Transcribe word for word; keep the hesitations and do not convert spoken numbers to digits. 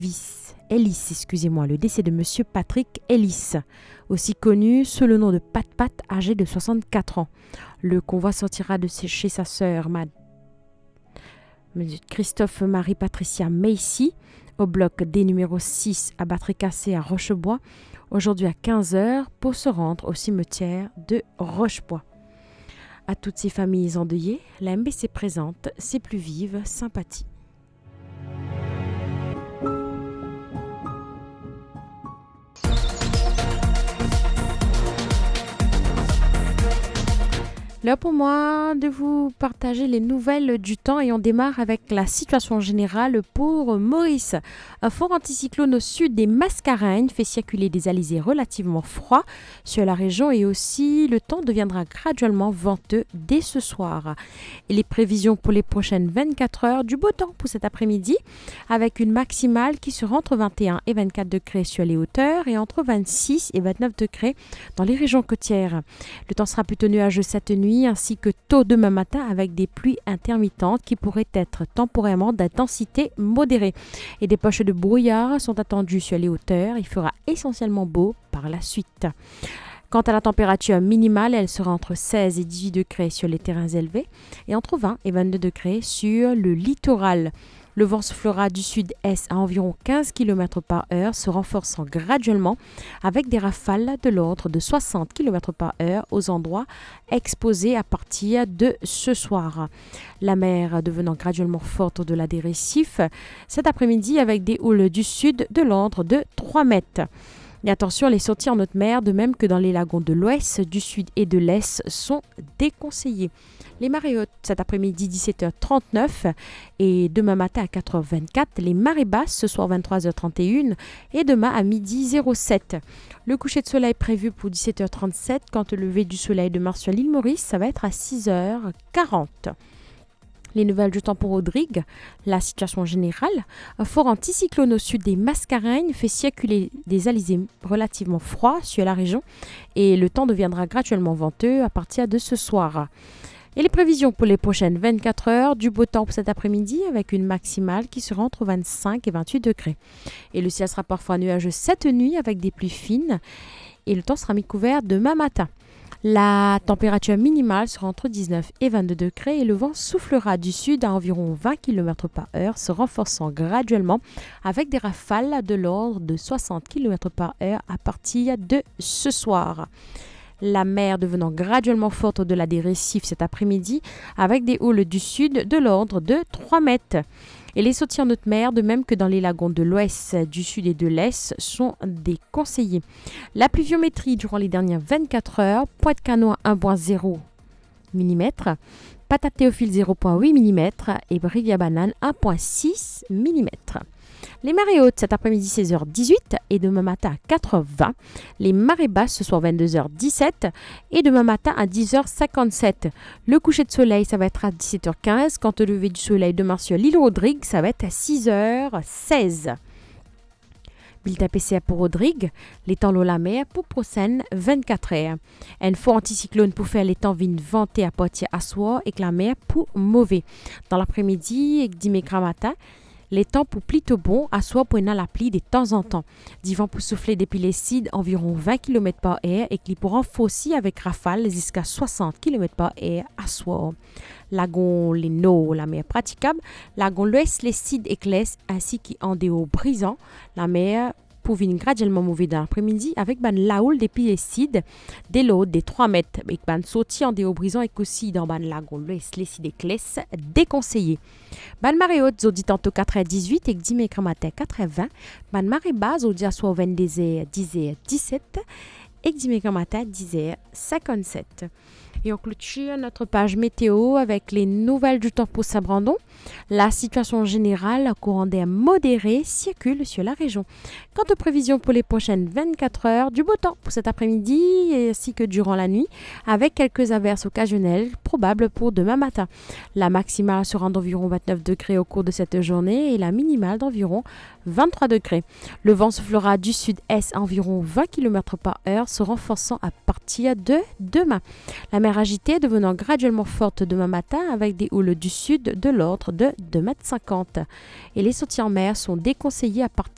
Ellis, excusez-moi, le décès de Monsieur Patrick Ellis, aussi connu sous le nom de Pat Pat, âgé de soixante-quatre ans. Le convoi sortira de chez sa sœur, Mad... Christophe Marie Patricia Macy, au bloc D numéro six à Batterie-Cassée à Rochebois, aujourd'hui à quinze heures, pour se rendre au cimetière de Rochebois. À toutes ces familles endeuillées, la M B C présente ses plus vives sympathies. L'heure pour moi de vous partager les nouvelles du temps et on démarre avec la situation générale pour Maurice. Un fort anticyclone au sud des Mascareignes fait circuler des alizés relativement froids sur la région et aussi le temps deviendra graduellement venteux dès ce soir. Et les prévisions pour les prochaines vingt-quatre heures, du beau temps pour cet après-midi avec une maximale qui sera entre vingt et un et vingt-quatre degrés sur les hauteurs et entre vingt-six et vingt-neuf degrés dans les régions côtières. Le temps sera plutôt nuageux cette nuit ainsi que tôt demain matin avec des pluies intermittentes qui pourraient être temporairement d'intensité modérée. Et des poches de brouillard sont attendues sur les hauteurs. Il fera essentiellement beau par la suite. Quant à la température minimale, elle sera entre seize et dix-huit degrés sur les terrains élevés et entre vingt et vingt-deux degrés sur le littoral. Le vent soufflera du sud-est à environ quinze kilomètres par heure, se renforçant graduellement avec des rafales de l'ordre de soixante kilomètres par heure aux endroits exposés à partir de ce soir. La mer devenant graduellement forte au-delà des récifs cet après-midi avec des houles du sud de l'ordre de trois mètres. Et attention, les sorties en haute mer, de même que dans les lagons de l'ouest, du sud et de l'est, sont déconseillées. Les marées hautes cet après-midi dix-sept heures trente-neuf et demain matin à quatre heures vingt-quatre. Les marées basses ce soir vingt-trois heures trente et un et demain à midi zéro sept. Le coucher de soleil prévu pour dix-sept heures trente-sept. Quant au lever du soleil demain sur l'île Maurice, ça va être à six heures quarante. Les nouvelles du temps pour Rodrigue, la situation générale. Un fort anticyclone au sud des Mascareignes fait circuler des alizés relativement froids sur la région et le temps deviendra graduellement venteux à partir de ce soir. Et les prévisions pour les prochaines vingt-quatre heures, du beau temps pour cet après-midi avec une maximale qui sera entre vingt-cinq et vingt-huit degrés. Et le ciel sera parfois nuageux cette nuit avec des pluies fines et le temps sera mi-couvert demain matin. La température minimale sera entre dix-neuf et vingt-deux degrés et le vent soufflera du sud à environ vingt kilomètres par heure, se renforçant graduellement avec des rafales de l'ordre de soixante kilomètres par heure à partir de ce soir. La mer devenant graduellement forte au-delà des récifs cet après-midi avec des houles du sud de l'ordre de trois mètres. Et les sorties en haute mer, de même que dans les lagons de l'ouest, du sud et de l'est, sont déconseillées. La pluviométrie durant les dernières vingt-quatre heures, Pointe-Canoë un virgule zéro millimètres, Patate-Théophile zéro virgule huit millimètres et Rivière-Banane un virgule six millimètres. Les marées hautes cet après-midi seize heures dix-huit et demain matin à quatre heures vingt. Les marées basses ce soir vingt-deux heures dix-sept et demain matin à dix heures cinquante-sept. Le coucher de soleil, ça va être à dix-sept heures quinze. Quant au lever du soleil demain sur l'île Rodrigue, ça va être à six heures seize. Bulletin P C A pour Rodrigue, les temps l'eau la mer pour prochaine vingt-quatre heures. Un fort anticyclone pour faire les temps vins ventés à partir à soir et que la mer pour mauvais. Dans l'après-midi et dimanche matin, les temps pour plutôt bon, à soir pour la pluie de temps en temps. Du vent pour souffler depuis les cides environ vingt kilomètres par heure et qui pourront aussi avec rafale jusqu'à soixante kilomètres par heure à soir. Lagon les no, la mer praticable. Lagon l'ouest, les cides éclairent ainsi qu'en déo brisant. La mer pour venir graduellement mauvais dans l'après-midi avec ban laoul depuis les cides des lots des trois mètres avec ban sorti en déo brisant et aussi dans ban lagon l'ouest, les cides éclairent déconseillé. Ban marée haute zodi tantôt quatre heures dix-huit et dimanche matin quatre heures vingt. Ban marée basse zodi à soit vingt-deux heures dix heures dix-sept et dimanche matin dix heures cinquante-sept. Et on clôture notre page météo avec les nouvelles du temps pour Saint-Brandon. La situation générale, courant d'air modéré, circule sur la région. Quant aux prévisions pour les prochaines vingt-quatre heures, du beau temps pour cet après-midi ainsi que durant la nuit, avec quelques averses occasionnelles probables pour demain matin. La maximale sera d'environ vingt-neuf degrés au cours de cette journée et la minimale d'environ vingt-trois degrés. Le vent soufflera du sud-est à environ vingt kilomètres par heure, se renforçant à partir de demain. La mer agitée devenant graduellement forte demain matin avec des houles du sud de l'ordre de deux mètres cinquante. Et les sorties en mer sont déconseillées à partir